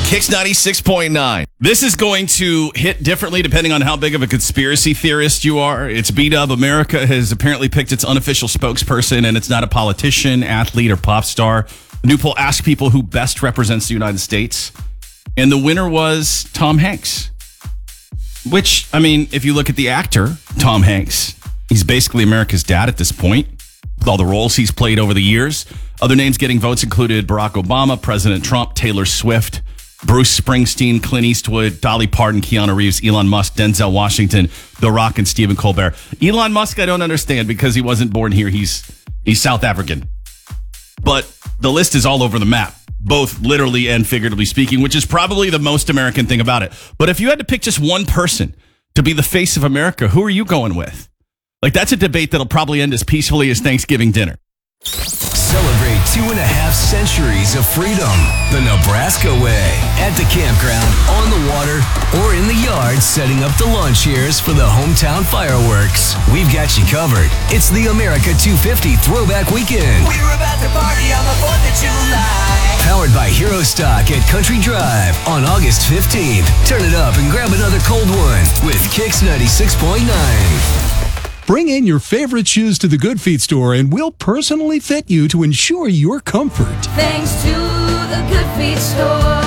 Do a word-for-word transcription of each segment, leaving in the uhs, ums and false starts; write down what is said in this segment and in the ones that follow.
Kicks ninety-six point nine. This is going to hit differently depending on how big of a conspiracy theorist you are. It's B-Dub. America has apparently picked its unofficial spokesperson, and it's not a politician, athlete, or pop star. The new poll asked people who best represents the United States, and the winner was Tom Hanks. Which, I mean, if you look at the actor, Tom Hanks, he's basically America's dad at this point, with all the roles he's played over the years. Other names getting votes included Barack Obama, President Trump, Taylor Swift, Bruce Springsteen, Clint Eastwood, Dolly Parton, Keanu Reeves, Elon Musk, Denzel Washington, The Rock, and Stephen Colbert. Elon Musk, I don't understand because he wasn't born here. He's he's South African. But the list is all over the map, both literally and figuratively speaking, which is probably the most American thing about it. But if you had to pick just one person to be the face of America, who are you going with? Like, that's a debate that'll probably end as peacefully as Thanksgiving dinner. Celebrate two and a half centuries of freedom the Nebraska way. At the campground, on the water, or in the yard setting up the lawn chairs for the hometown fireworks. We've got you covered. It's the America two fifty Throwback Weekend. We're about to party on the fourth of July. Powered by Hero Stock at Country Drive on August fifteenth. Turn it up and grab another cold one with Kicks ninety-six point nine. Bring in your favorite shoes to the Good Feet store and we'll personally fit you to ensure your comfort. Thanks to the Good Feet store.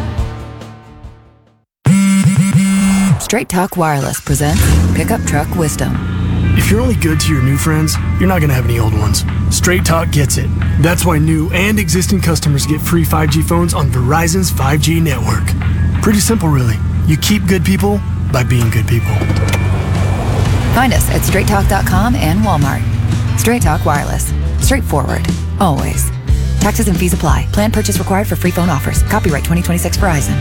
Straight Talk Wireless presents Pickup Truck Wisdom. If you're only good to your new friends, you're not going to have any old ones. Straight Talk gets it. That's why new and existing customers get free five G phones on Verizon's five G network. Pretty simple, really. You keep good people by being good people. Find us at straight talk dot com and Walmart. Straight Talk Wireless. Straightforward. Always. Taxes and fees apply. Plan purchase required for free phone offers. Copyright twenty twenty-six Verizon.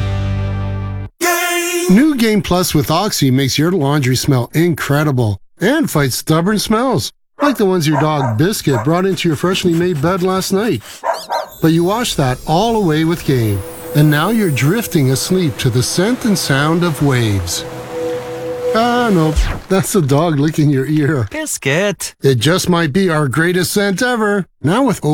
New Game Plus with Oxy makes your laundry smell incredible and fights stubborn smells, like the ones your dog Biscuit brought into your freshly made bed last night. But you washed that all away with Game, and now you're drifting asleep to the scent and sound of waves. Ah, no, that's the dog licking your ear. Biscuit. It just might be our greatest scent ever. Now with